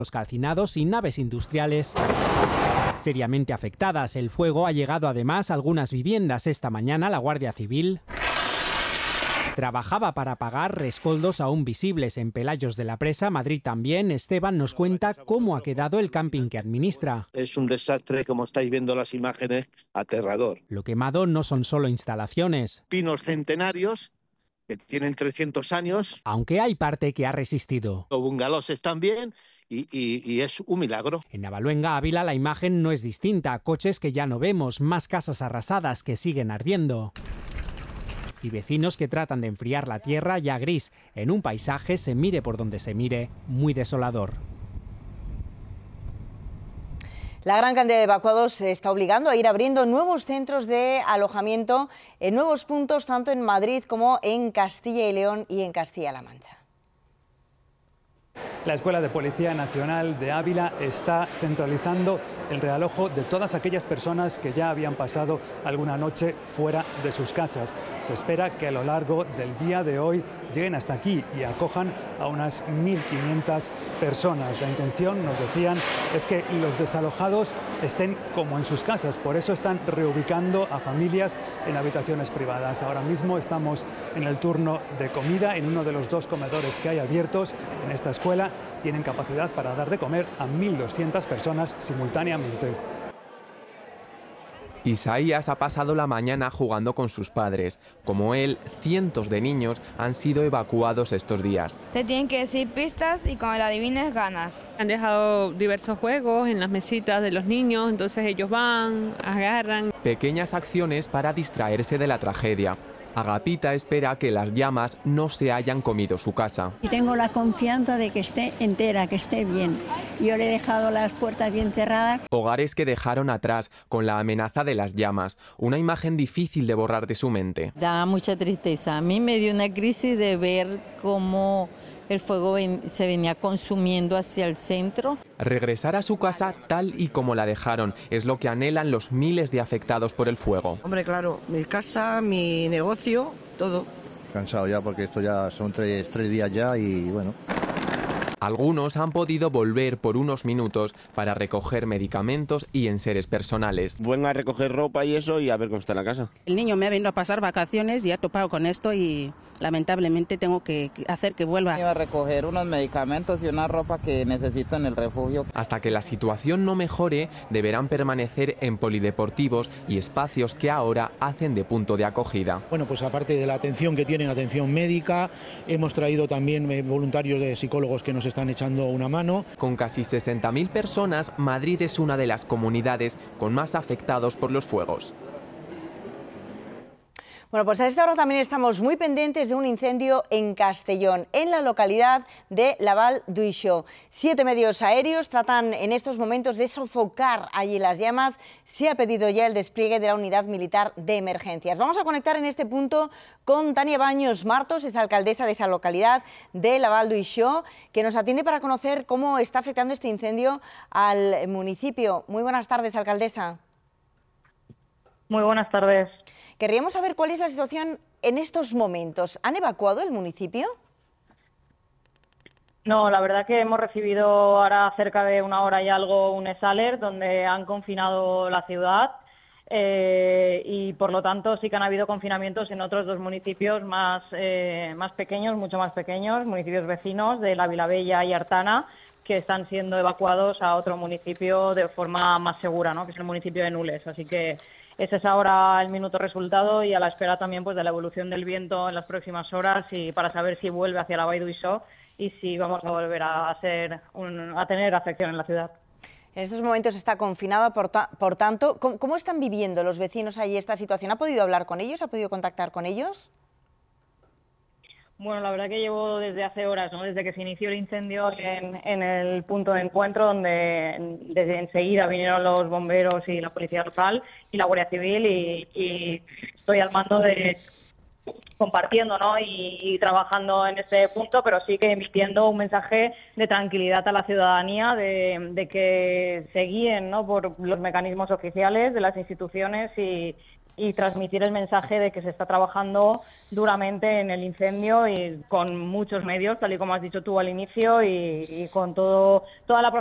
calcinados y naves industriales seriamente afectadas. El fuego ha llegado además a algunas viviendas. Esta mañana la Guardia Civil trabajaba para apagar rescoldos aún visibles en Pelayos de la Presa, Madrid también. Esteban nos cuenta cómo ha quedado el camping que administra. Es un desastre, como estáis viendo las imágenes, aterrador. Lo quemado no son solo instalaciones. Pinos centenarios que tienen 300 años. Aunque hay parte que ha resistido. Los bungalows están bien y es un milagro. En Navaluenga, Ávila, la imagen no es distinta. Coches que ya no vemos, más casas arrasadas que siguen ardiendo. Y vecinos que tratan de enfriar la tierra ya gris, en un paisaje, se mire por donde se mire, muy desolador. La gran cantidad de evacuados se está obligando a ir abriendo nuevos centros de alojamiento en nuevos puntos, tanto en Madrid como en Castilla y León y en Castilla-La Mancha. La Escuela de Policía Nacional de Ávila está centralizando el realojo de todas aquellas personas que ya habían pasado alguna noche fuera de sus casas. Se espera que a lo largo del día de hoy lleguen hasta aquí y acojan a unas 1.500 personas. La intención, nos decían, es que los desalojados estén como en sus casas. Por eso están reubicando a familias en habitaciones privadas. Ahora mismo estamos en el turno de comida en uno de los 2 comedores que hay abiertos en esta escuela. Tienen capacidad para dar de comer a 1.200 personas simultáneamente. Isaías ha pasado la mañana jugando con sus padres. Como él, cientos de niños han sido evacuados estos días. Te tienen que decir pistas y cuando la adivines ganas. Han dejado diversos juegos en las mesitas de los niños, entonces ellos van, agarran. Pequeñas acciones para distraerse de la tragedia. Agapita espera que las llamas no se hayan comido su casa. Y tengo la confianza de que esté entera, que esté bien. Yo le he dejado las puertas bien cerradas. Hogares que dejaron atrás con la amenaza de las llamas, una imagen difícil de borrar de su mente. Da mucha tristeza. A mí me dio una crisis de ver cómo el fuego se venía consumiendo hacia el centro. Regresar a su casa tal y como la dejaron es lo que anhelan los miles de afectados por el fuego. Hombre, claro, mi casa, mi negocio, todo. Cansado ya porque esto ya son tres días ya y bueno. Algunos han podido volver por unos minutos para recoger medicamentos y enseres personales. Vengo a recoger ropa y eso y a ver cómo está la casa. El niño me ha venido a pasar vacaciones y ha topado con esto y lamentablemente tengo que hacer que vuelva. Voy a recoger unos medicamentos y una ropa que necesito en el refugio. Hasta que la situación no mejore, deberán permanecer en polideportivos y espacios que ahora hacen de punto de acogida. Bueno, pues aparte de la atención que tienen, atención médica, hemos traído también voluntarios de psicólogos que nos están echando una mano. Con casi 60.000 personas, Madrid es una de las comunidades con más afectados por los fuegos. Bueno, pues a esta hora también estamos muy pendientes de un incendio en Castellón, en la localidad de La Vall d'Uixó. 7 medios aéreos tratan en estos momentos de sofocar allí las llamas. Se ha pedido ya el despliegue de la unidad militar de emergencias. Vamos a conectar en este punto con Tania Baños Martos, es alcaldesa de esa localidad de La Vall d'Uixó, que nos atiende para conocer cómo está afectando este incendio al municipio. Muy buenas tardes, alcaldesa. Muy buenas tardes. Querríamos saber cuál es la situación en estos momentos. ¿Han evacuado el municipio? No, la verdad que hemos recibido ahora cerca de una hora y algo un ESALER donde han confinado la ciudad y por lo tanto sí que han habido confinamientos en otros 2 municipios más pequeños, mucho más pequeños, municipios vecinos de La Vilabella y Artana, que están siendo evacuados a otro municipio de forma más segura, ¿no? Que es el municipio de Nules. Así que ese es ahora el minuto resultado y a la espera también pues de la evolución del viento en las próximas horas y para saber si vuelve hacia la Vall d'Uixó y si vamos a volver a tener afección en la ciudad. En estos momentos está confinada, por tanto, ¿cómo están viviendo los vecinos allí esta situación? ¿Ha podido hablar con ellos? ¿Ha podido contactar con ellos? Bueno, la verdad que llevo desde hace horas, ¿no? Desde que se inició el incendio en el punto de encuentro, donde desde enseguida vinieron los bomberos y la policía local y la Guardia Civil y estoy al mando de compartiendo, ¿no? y trabajando en este punto, pero sí que emitiendo un mensaje de tranquilidad a la ciudadanía, de que se guíen, ¿no? por los mecanismos oficiales de las instituciones y y transmitir el mensaje de que se está trabajando duramente en el incendio y con muchos medios, tal y como has dicho tú al inicio, y con toda la